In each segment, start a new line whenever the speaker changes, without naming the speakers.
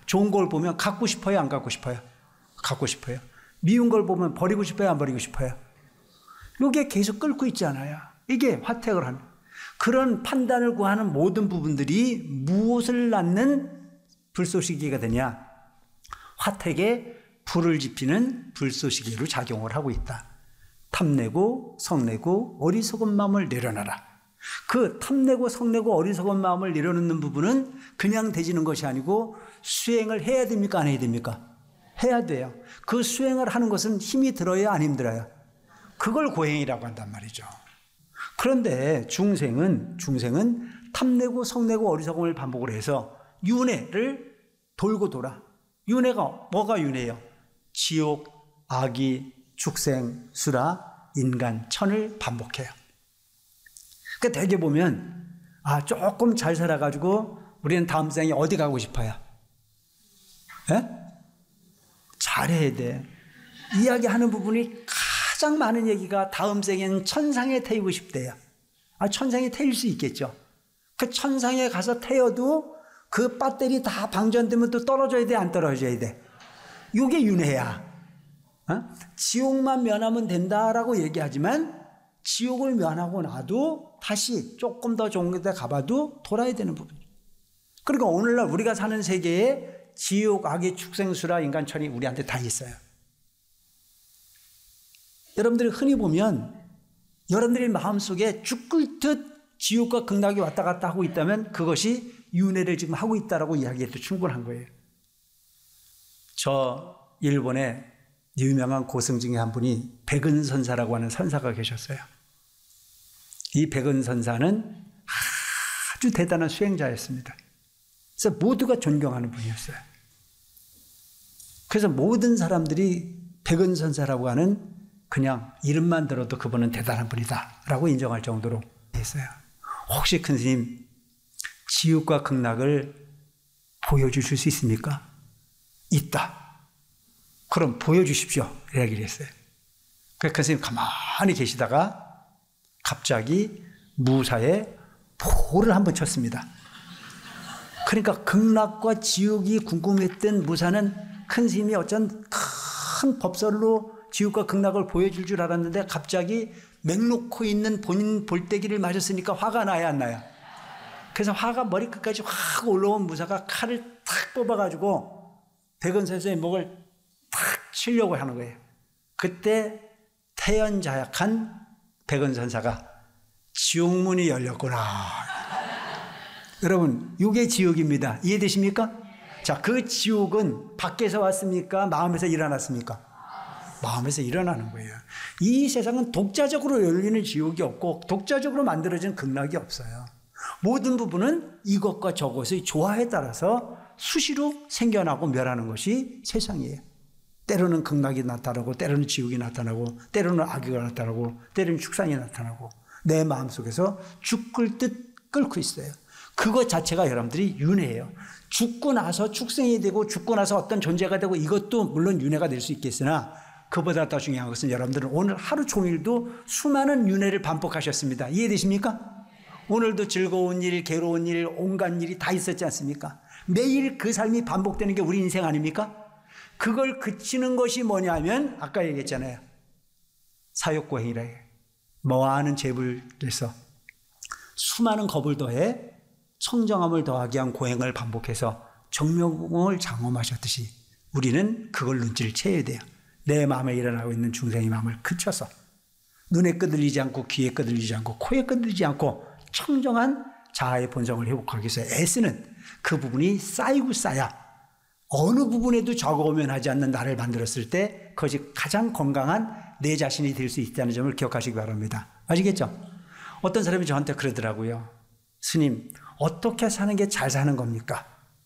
좋은 걸 보면 갖고 싶어요, 안 갖고 싶어요? 갖고 싶어요. 미운 걸 보면 버리고 싶어요, 안 버리고 싶어요? 이게 계속 끌고 있잖아요. 이게 화택을 하는 그런 판단을 구하는 모든 부분들이 무엇을 낳는 불쏘시개가 되냐? 화택에 불을 지피는 불쏘시개로 작용을 하고 있다. 탐내고 성내고 어리석은 마음을 내려놔라. 그 탐내고 성내고 어리석은 마음을 내려놓는 부분은 그냥 되지는 것이 아니고 수행을 해야 됩니까? 안 해야 됩니까? 해야 돼요. 그 수행을 하는 것은 힘이 들어야 안 힘들어요? 그걸 고행이라고 한단 말이죠. 그런데 중생은 탐내고 성내고 어리석음을 반복을 해서 윤회를 돌고 돌아. 윤회가 뭐가 윤회예요? 지옥, 악이, 축생, 수라, 인간, 천을 반복해요. 그러니까 대개 보면 조금 잘 살아가지고 우리는 다음 생에 어디 가고 싶어요? 에? 잘해야 돼. 이야기하는 부분이 가장 많은 얘기가 다음 생에는 천상에 태우고 싶대요. 천상에 태울 수 있겠죠. 그 천상에 가서 태워도 그 배터리 다 방전되면 또 떨어져야 돼, 안 떨어져야 돼? 이게 윤회야. 지옥만 면하면 된다라고 얘기하지만 지옥을 면하고 나도 다시 조금 더 좋은 데 가봐도 돌아야 되는 부분이에요. 그러니까 오늘날 우리가 사는 세계에 지옥, 악의 축생수라, 인간천이 우리한테 다 있어요. 여러분들이 흔히 보면 여러분들의 마음속에 죽을 듯 지옥과 극락이 왔다 갔다 하고 있다면 그것이 윤회를 지금 하고 있다라고 이야기해도 충분한 거예요. 저 일본에 유명한 고승 중에 한 분이 백은선사라고 하는 선사가 계셨어요. 이 백은선사는 아주 대단한 수행자였습니다. 그래서 모두가 존경하는 분이었어요. 그래서 모든 사람들이 백은선사라고 하는 그냥 이름만 들어도 그분은 대단한 분이다 라고 인정할 정도로 했어요. 혹시 큰 스님 지옥과 극락을 보여주실 수 있습니까? 있다. 그럼 보여주십시오. 이야기를 했어요. 그 큰 스님 가만히 계시다가 갑자기 무사에 포를 한번 쳤습니다. 그러니까 극락과 지옥이 궁금했던 무사는 큰 스님이 어쩐 큰 법설로 지옥과 극락을 보여줄 줄 알았는데 갑자기 맹놓고 있는 본인 볼때기를 맞았으니까 화가 나야 안 나요? 그래서 화가 머리끝까지 확 올라온 무사가 칼을 탁 뽑아가지고 백은선사의 목을 탁 치려고 하는 거예요. 그때 태연자약한 백은선사가 지옥문이 열렸구나. 여러분, 이게 지옥입니다. 이해되십니까? 자, 그 지옥은 밖에서 왔습니까? 마음에서 일어났습니까? 마음에서 일어나는 거예요. 이 세상은 독자적으로 열리는 지옥이 없고 독자적으로 만들어진 극락이 없어요. 모든 부분은 이것과 저것의 조화에 따라서 수시로 생겨나고 멸하는 것이 세상이에요. 때로는 극락이 나타나고 때로는 지옥이 나타나고 때로는 악의가 나타나고 때로는 축상이 나타나고 내 마음속에서 죽을 듯 끓고 있어요. 그것 자체가 여러분들이 윤회예요. 죽고 나서 축생이 되고 죽고 나서 어떤 존재가 되고 이것도 물론 윤회가 될 수 있겠으나 그보다 더 중요한 것은 여러분들은 오늘 하루 종일도 수많은 윤회를 반복하셨습니다. 이해되십니까? 오늘도 즐거운 일, 괴로운 일, 온갖 일이 다 있었지 않습니까? 매일 그 삶이 반복되는 게 우리 인생 아닙니까? 그걸 그치는 것이 뭐냐면 아까 얘기했잖아요. 사욕고행이라 해요. 뭐하는 죄불에서 수많은 겁을 더해 청정함을 더하기 위한 고행을 반복해서 정명을 장엄하셨듯이 우리는 그걸 눈치를 채야 돼요. 내 마음에 일어나고 있는 중생의 마음을 그쳐서 눈에 끄들리지 않고 귀에 끄들리지 않고 코에 끄들리지 않고 청정한 자아의 본성을 회복하기 위해서 애쓰는 그 부분이 쌓이고 쌓야 어느 부분에도 저거면하지 않는 나를 만들었을 때 그것이 가장 건강한 내 자신이 될 수 있다는 점을 기억하시기 바랍니다. 아시겠죠? 어떤 사람이 저한테 그러더라고요. 스님, 어떻게 사는 게 잘 사는 겁니까?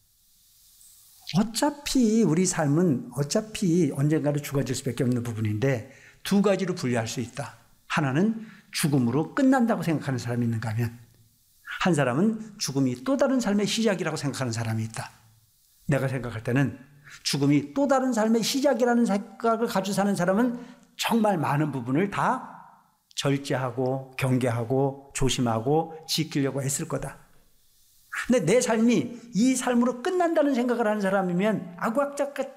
어차피 우리 삶은 어차피 언젠가는 죽어질 수밖에 없는 부분인데 두 가지로 분류할 수 있다. 하나는 죽음으로 끝난다고 생각하는 사람이 있는가 하면 한 사람은 죽음이 또 다른 삶의 시작이라고 생각하는 사람이 있다. 내가 생각할 때는 죽음이 또 다른 삶의 시작이라는 생각을 가지고 사는 사람은 정말 많은 부분을 다 절제하고 경계하고 조심하고 지키려고 했을 거다. 근데 내 삶이 이 삶으로 끝난다는 생각을 하는 사람이면 악학자